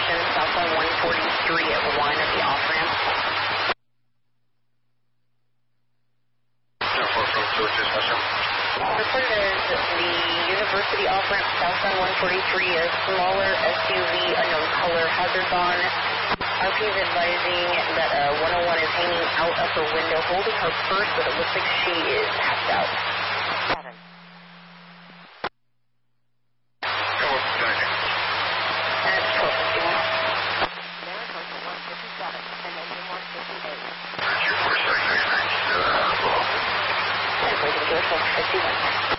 position, southbound 143 at 1 at the off-ramp. Report is the University off-ramp, southbound 143, a smaller SUV, unknown color, hazards on. RP is advising that 101 is hanging out of her window, holding her purse, but it looks like she is passed out. 7. That's 1251. Maricopa 157 and engine 158. That's 1251.